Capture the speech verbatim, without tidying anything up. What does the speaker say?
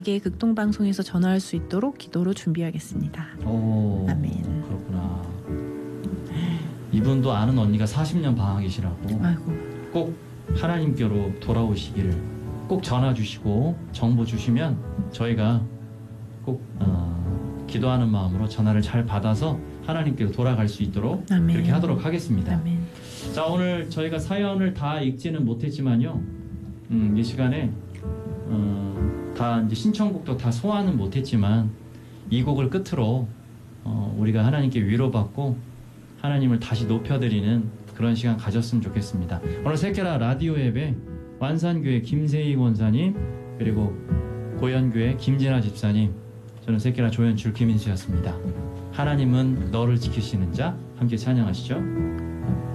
게 극동방송에서 전화할 수 있도록 기도로 준비하겠습니다. 오, 아멘. 그렇구나. 이분도 아는 언니가 사십 년 방학이시라고. 아이고. 꼭 하나님께로 돌아오시기를 꼭 전화 주시고 정보 주시면 저희가 꼭 어, 기도하는 마음으로 전화를 잘 받아서 하나님께로 돌아갈 수 있도록 아멘. 그렇게 하도록 하겠습니다. 아멘. 자, 오늘 저희가 사연을 다 읽지는 못했지만요. 음, 이 시간에 어, 다 이제 신청곡도 다 소화는 못했지만 이 곡을 끝으로 어, 우리가 하나님께 위로받고 하나님을 다시 높여드리는 그런 시간 가졌으면 좋겠습니다. 오늘 새끼라 라디오 앱에 완산교회 김세희 권사님 그리고 고현교회 김진아 집사님, 저는 새끼라 조연출 김인수였습니다. 하나님은 너를 지키시는 자, 함께 찬양하시죠.